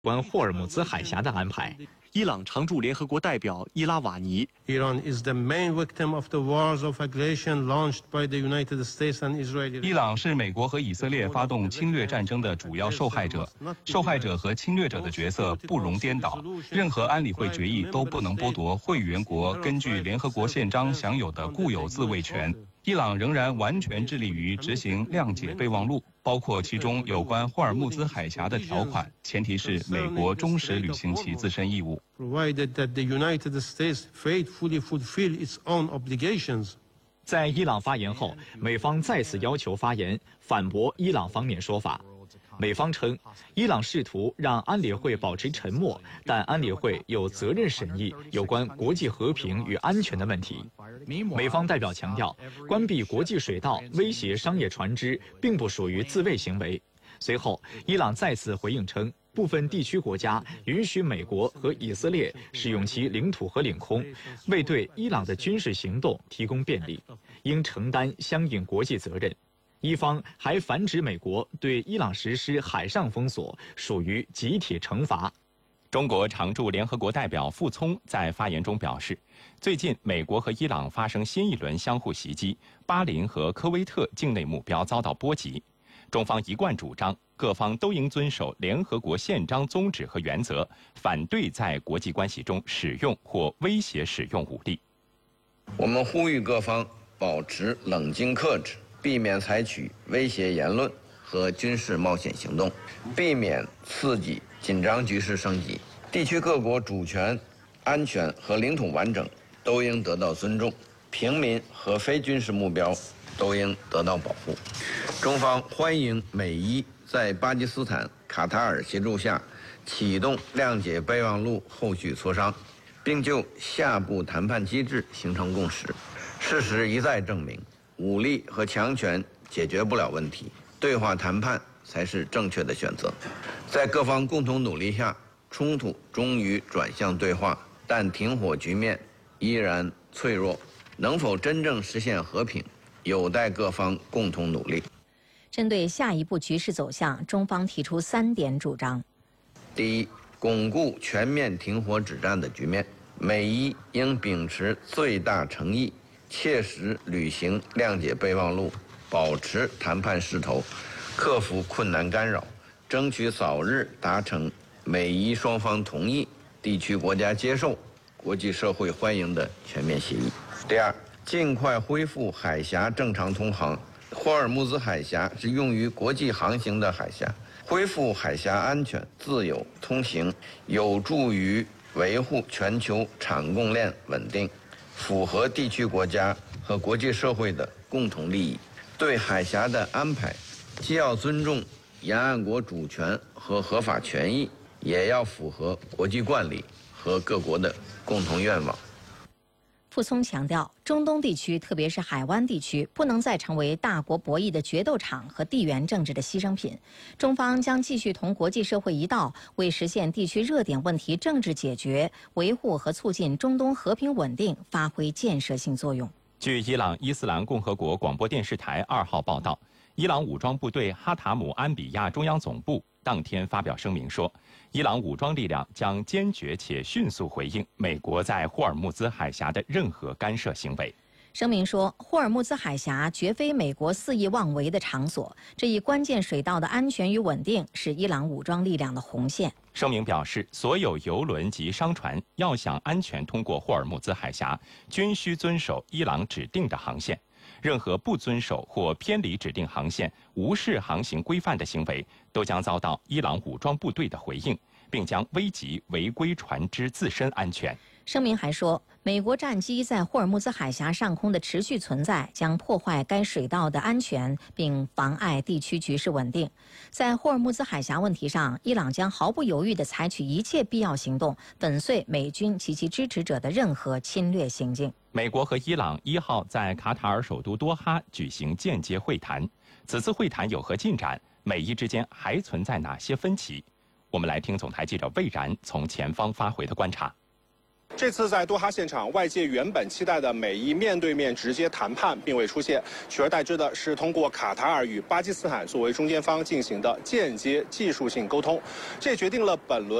关霍尔木兹海峡的安排。 伊朗常驻联合国代表伊拉瓦尼 Iran is the main victim of the wars of aggression launched by the United States and Israel. 伊朗是美国和以色列发动侵略战争的主要受害者，受害者和侵略者的角色不容颠倒。任何安理会决议都不能剥夺会员国根据联合国宪章享有的固有自卫权。伊朗仍然完全致力于执行谅解备忘录，包括其中有关霍尔木兹海峡的条款，前提是美国忠实履行其自身义务。 Provided that the United States faithfully fulfill its own obligations. 在伊朗发言后，美方再次要求发言，反驳伊朗方面说法。美方称，伊朗试图让安理会保持沉默，但安理会有责任审议有关国际和平与安全的问题。美方代表强调，关闭国际水道威胁商业船只并不属于自卫行为。随后，伊朗再次回应称，部分地区国家允许美国和以色列使用其领土和领空，为对伊朗的军事行动提供便利，应承担相应国际责任。伊方还反指美国对伊朗实施海上封锁属于集体惩罚。 中国常驻联合国代表傅聪在发言中表示，最近美国和伊朗发生新一轮相互袭击，巴林和科威特境内目标遭到波及。中方一贯主张，各方都应遵守联合国宪章宗旨和原则，反对在国际关系中使用或威胁使用武力。 我们呼吁各方保持冷静克制，避免采取威胁言论和军事冒险行动，避免刺激紧张局势升级。地区各国主权、安全和领土完整都应得到尊重，平民和非军事目标都应得到保护。中方欢迎美伊在巴基斯坦、卡塔尔协助下启动谅解备忘录后续磋商，并就下步谈判机制形成共识。事实一再证明，武力和强权解决不了问题，对话谈判才是正确的选择。在各方共同努力下，冲突终于转向对话，但停火局面依然脆弱，能否真正实现和平，有待各方共同努力。 针对下一步局势走向，中方提出3点主张： 第一，巩固全面停火止战的局面，美伊应秉持最大诚意，切实履行谅解备忘录，保持谈判势头，克服困难干扰，争取早日达成美伊双方同意、地区国家接受、国际社会欢迎的全面协议。第二，尽快恢复海峡正常通航。霍尔木兹海峡是用于国际航行的海峡，恢复海峡安全、自由通行，有助于维护全球产供链稳定，符合地区国家和国际社会的共同利益。对海峡的安排，既要尊重沿岸国主权和合法权益，也要符合国际惯例和各国的共同愿望。 傅聪强调，中东地区，特别是海湾地区，不能再成为大国博弈的决斗场和地缘政治的牺牲品。中方将继续同国际社会一道，为实现地区热点问题政治解决、维护和促进中东和平稳定发挥建设性作用。 据伊朗伊斯兰共和国广播电视台2号报道，伊朗武装部队哈塔姆安比亚中央总部当天发表声明说，伊朗武装力量将坚决且迅速回应美国在霍尔木兹海峡的任何干涉行为。 声明说，霍尔木兹海峡绝非美国肆意妄为的场所，这一关键水道的安全与稳定是伊朗武装力量的红线。 声明表示，所有油轮及商船要想安全通过霍尔木兹海峡，均需遵守伊朗指定的航线。任何不遵守或偏离指定航线、无视航行规范的行为，都将遭到伊朗武装部队的回应，并将危及违规船只自身安全。 声明还说，美国战机在霍尔木兹海峡上空的持续存在将破坏该水道的安全，并妨碍地区局势稳定。在霍尔木兹海峡问题上，伊朗将毫不犹豫地采取一切必要行动，粉碎美军及其支持者的任何侵略行径。 美国和伊朗1号在卡塔尔首都多哈举行间接会谈，此次会谈有何进展？美伊之间还存在哪些分歧？我们来听总台记者魏然从前方发回的观察。 这次在多哈现场，外界原本期待的美伊面对面直接谈判并未出现，取而代之的是通过卡塔尔与巴基斯坦作为中间方进行的间接技术性沟通，这决定了本轮